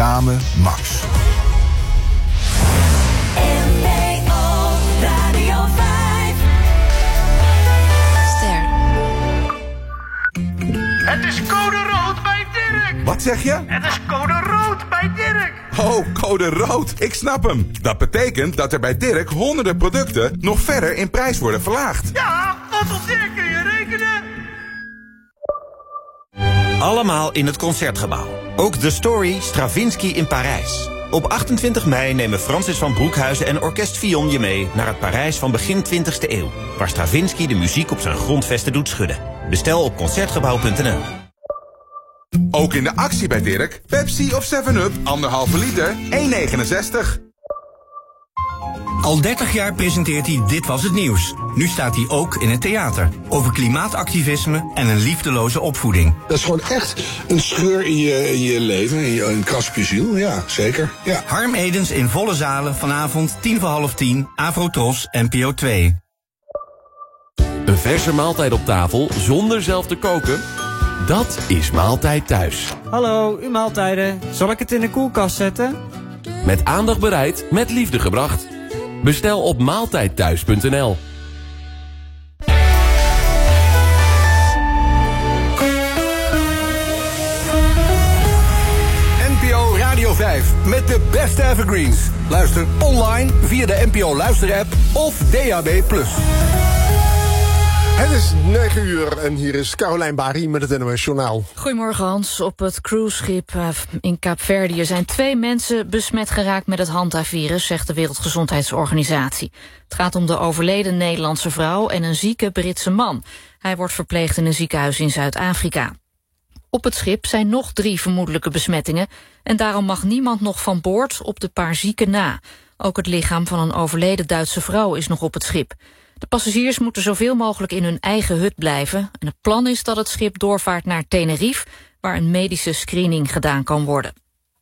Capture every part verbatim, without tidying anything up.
Samen Max. N P O Radio vijf. Ster. Het is code rood bij Dirk. Wat zeg je? Het is code rood bij Dirk. Oh, code rood. Ik snap hem. Dat betekent dat er bij Dirk honderden producten nog verder in prijs worden verlaagd. Ja, want op Dirk kun je rekenen. Allemaal in het Concertgebouw. Ook The Story Stravinsky in Parijs. Op achtentwintig mei nemen Francis van Broekhuizen en Orkest Fillon je mee naar het Parijs van begin twintigste eeuw, waar Stravinsky de muziek op zijn grondvesten doet schudden. Bestel op concertgebouw punt n l. Ook in de actie bij Dirk. Pepsi of seven up, anderhalve liter, één negenenzestig. Al dertig jaar presenteert hij Dit Was Het Nieuws. Nu staat hij ook in het theater. Over klimaatactivisme en een liefdeloze opvoeding. Dat is gewoon echt een scheur in je, in je leven, in je een kras op je ziel. Ja, zeker. Ja. Harm Edens in volle zalen, vanavond tien voor half tien, Afrotros, N P O twee. Een verse maaltijd op tafel zonder zelf te koken? Dat is Maaltijd Thuis. Hallo, uw maaltijden. Zal ik het in de koelkast zetten? Met aandacht bereid, met liefde gebracht. Bestel op maaltijdthuis punt n l. N P O Radio vijf met de beste evergreens. Luister online via de N P O luisterapp of D A B plus. Het is negen uur en hier is Carolijn Bari met het N O S Journaal. Goedemorgen Hans. Op het cruiseschip in Kaapverdië zijn twee mensen besmet geraakt met het Hanta-virus, zegt de Wereldgezondheidsorganisatie. Het gaat om de overleden Nederlandse vrouw en een zieke Britse man. Hij wordt verpleegd in een ziekenhuis in Zuid-Afrika. Op het schip zijn nog drie vermoedelijke besmettingen en daarom mag niemand nog van boord op de paar zieken na. Ook het lichaam van een overleden Duitse vrouw is nog op het schip. De passagiers moeten zoveel mogelijk in hun eigen hut blijven. En het plan is dat het schip doorvaart naar Tenerife, waar een medische screening gedaan kan worden.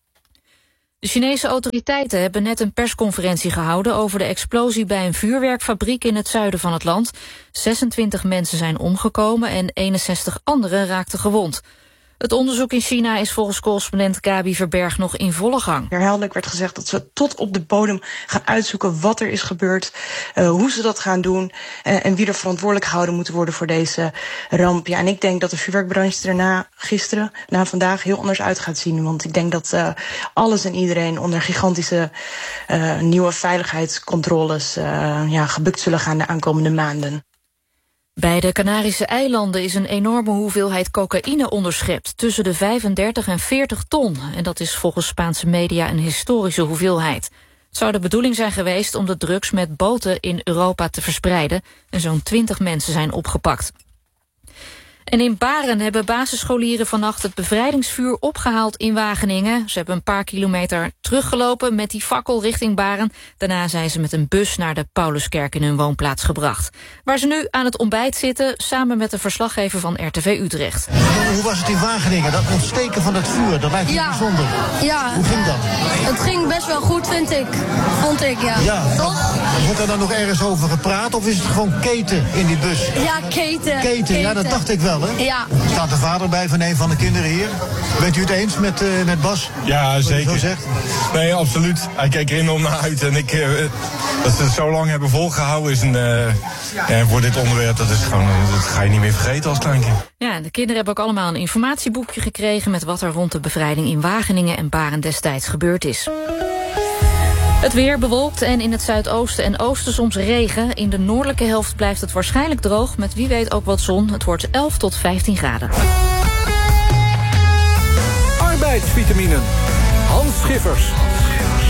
De Chinese autoriteiten hebben net een persconferentie gehouden over de explosie bij een vuurwerkfabriek in het zuiden van het land. zesentwintig mensen zijn omgekomen en eenenzestig anderen raakten gewond. Het onderzoek in China is volgens correspondent Gabi Verberg nog in volle gang. Herhaaldelijk werd gezegd dat ze tot op de bodem gaan uitzoeken wat er is gebeurd, uh, hoe ze dat gaan doen uh, en wie er verantwoordelijk gehouden moet worden voor deze ramp. Ja, en ik denk dat de vuurwerkbranche daarna gisteren, na vandaag, heel anders uit gaat zien. Want ik denk dat uh, alles en iedereen onder gigantische uh, nieuwe veiligheidscontroles uh, ja, gebukt zullen gaan de aankomende maanden. Bij de Canarische eilanden is een enorme hoeveelheid cocaïne onderschept, tussen de vijfendertig en veertig ton. En dat is volgens Spaanse media een historische hoeveelheid. Het zou de bedoeling zijn geweest om de drugs met boten in Europa te verspreiden. En zo'n twintig mensen zijn opgepakt. En in Baren hebben basisscholieren vannacht het bevrijdingsvuur opgehaald in Wageningen. Ze hebben een paar kilometer teruggelopen met die fakkel richting Baren. Daarna zijn ze met een bus naar de Pauluskerk in hun woonplaats gebracht. Waar ze nu aan het ontbijt zitten, samen met de verslaggever van R T V Utrecht. Hoe was het in Wageningen? Dat ontsteken van het vuur, dat lijkt me ja. bijzonder. Ja. Hoe ging dat? Het ging best wel goed, vind ik. Vond ik, ja. ja. Toch? Wordt er dan nog ergens over gepraat of is het gewoon keten in die bus? Ja, keten. Keten, keten. Ja, dat dacht ik wel. Ja. Er staat de vader bij van een van de kinderen hier. Bent u het eens met, uh, met Bas? Ja, zeker. Zo zegt? Nee, absoluut. Hij keek er enorm naar uit. En ik, uh, dat ze het zo lang hebben volgehouden is een, uh, ja, voor dit onderwerp, dat is gewoon, dat ga je niet meer vergeten als kleinkind. Ja, de kinderen hebben ook allemaal een informatieboekje gekregen met wat er rond de bevrijding in Wageningen en Baren destijds gebeurd is. Het weer bewolkt en in het zuidoosten en oosten soms regen. In de noordelijke helft blijft het waarschijnlijk droog, met wie weet ook wat zon. Het wordt elf tot vijftien graden. Arbeidsvitaminen. Hans Schiffers.